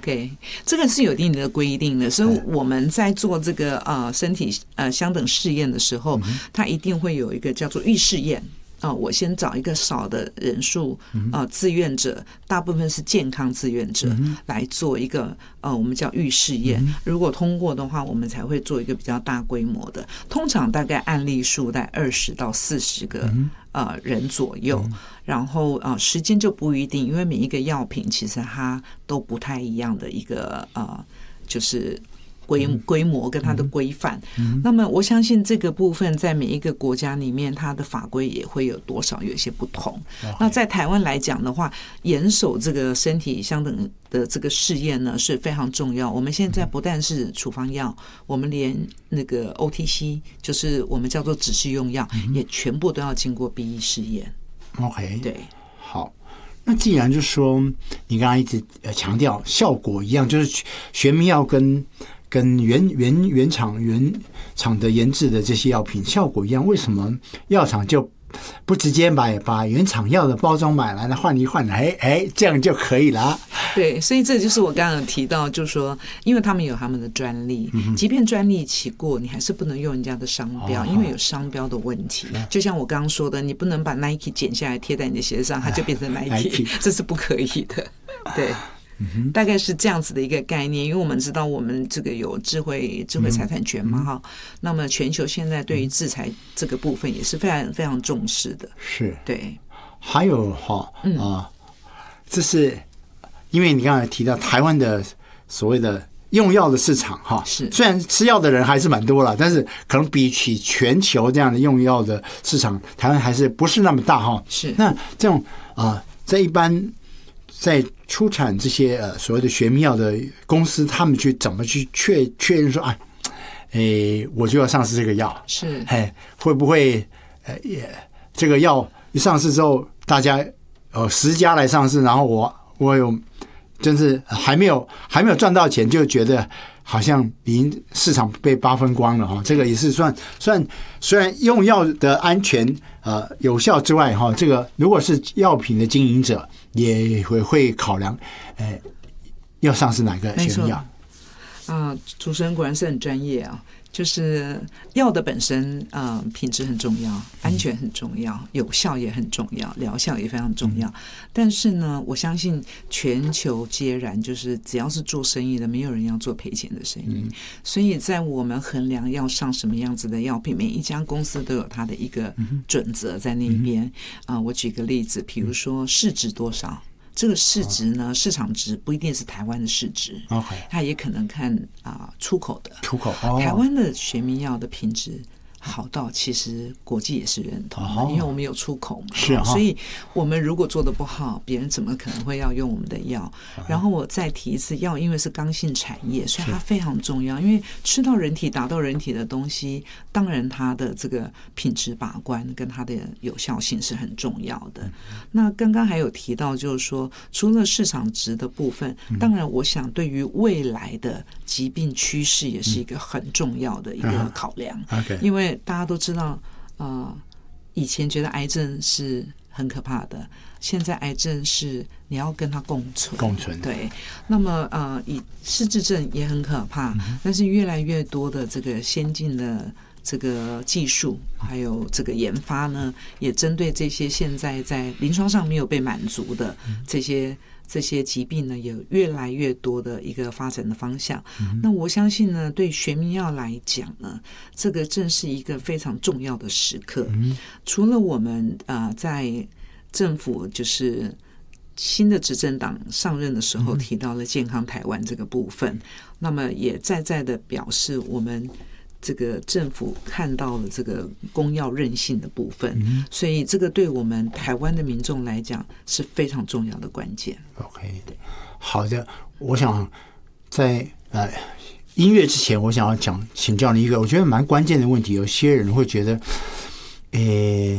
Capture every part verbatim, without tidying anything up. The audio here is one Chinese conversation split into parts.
OK， 这个是有一定的规定的，所以我们在做这个呃身体呃相等试验的时候，嗯、它一定会有一个叫做预试验。啊、呃，我先找一个少的人数，呃，自愿者，大部分是健康自愿者，嗯、来做一个呃，我们叫预试验。嗯、如果通过的话，我们才会做一个比较大规模的，通常大概案例数在二十到四十个、嗯、呃人左右。嗯、然后呃，时间就不一定，因为每一个药品其实它都不太一样的一个呃，就是。规规模跟它的规范，嗯、那么我相信这个部分在每一个国家里面，它的法规也会有多少有一些不同。Okay. 那在台湾来讲的话，严守这个身体相等的这个试验呢是非常重要。我们现在不但是处方药，我们连那个 O T C， 就是我们叫做指示用药，嗯、也全部都要经过 B E 试验。 OK， 对， 好。那既然就是说，你刚刚一直强调效果一样，就是学名药跟跟原原原厂原厂的研制的这些药品效果一样，为什么药厂就不直接买把原厂药的包装买来，换一换，哎哎，这样就可以了？ 对，所以这就是我刚刚有提到，就是说，因为他们有他们的专利，嗯、即便专利期过，你还是不能用人家的商标，哦、因为有商标的问题。就像我刚刚说的，你不能把 Nike 剪下来贴在你的鞋上，它就变成 Nike， 这是不可以的。对。嗯、大概是这样子的一个概念，因为我们知道我们这个有智慧智慧财产权嘛哈、嗯，那么全球现在对于制裁这个部分也是非常非常重视的。 是， 对。 还有哈啊、呃，这是因为你刚才提到台湾的所谓的用药的市场哈， 是虽然吃药的人还是蛮多了，但是可能比起全球这样的用药的市场，台湾还是不是那么大哈。 是。 那这种啊、呃，在一般。在出产这些呃所谓的学名药的公司，他们去怎么去确确认说，哎，诶，我就要上市这个药， 是， 哎，会不会呃也这个药一上市之后，大家呃十家来上市，然后我我有真是还没有还没有赚到钱，就觉得好像已经市场被扒分光了哈，这个也是算算虽然用药的安全呃有效之外哈，这个如果是药品的经营者。也会会考量，呃，要上市哪个学名药？ 啊、呃，主持人果然是很专业啊。就是药的本身啊、呃，品质很重要，安全很重要，有效也很重要，疗效也非常重要。但是呢，我相信全球皆然，就是只要是做生意的，没有人要做赔钱的生意。所以在我们衡量要上什么样子的药品，每一家公司都有它的一个准则在那边啊、呃。我举个例子，比如说市值多少。这个市值呢，市场值不一定是台湾的市值， OK， 它也可能看啊、呃、出口的。 出口，哦、 台湾的学名药的品质好到其实国际也是认同的，哦、因为我们有出口嘛， 是、啊， 所以我们如果做得不好，别人怎么可能会要用我们的药？啊、然后我再提一次，药因为是刚性产业，所以它非常重要，因为吃到人体、打到人体的东西，当然它的这个品质把关跟它的有效性是很重要的。嗯、那刚刚还有提到，就是说除了市场值的部分，嗯、当然我想对于未来的疾病趋势也是一个很重要的一个考量， 嗯、okay. 因为大家都知道，呃，以前觉得癌症是很可怕的，现在癌症是你要跟它共存。 共存。 对。那么呃，以失智症也很可怕，嗯、但是越来越多的这个先进的这个技术还有这个研发呢，也针对这些现在在临床上没有被满足的这些。这些疾病呢，有越来越多的一个发展的方向。嗯、那我相信呢，对学名药来讲呢，这个正是一个非常重要的时刻。嗯、除了我们啊、呃，在政府就是新的执政党上任的时候提到了健康台湾这个部分，嗯、那么也再再的表示我们。这个政府看到了这个公药韧性的部分，嗯、所以这个对我们台湾的民众来讲是非常重要的关键。 OK， 好的，我想在呃音乐之前，我想要讲请教你一个我觉得蛮关键的问题。有些人会觉得，诶，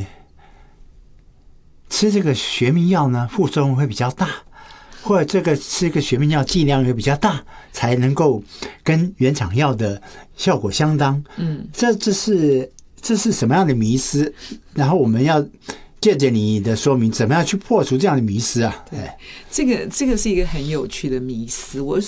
吃这个学名药呢，副作用会比较大。或者这个吃个学名药剂量也比较大，才能够跟原厂药的效果相当。嗯，这这是这是什么样的迷思？然后我们要借着你的说明，怎么样去破除这样的迷思啊？ 对，这个这个是一个很有趣的迷思。我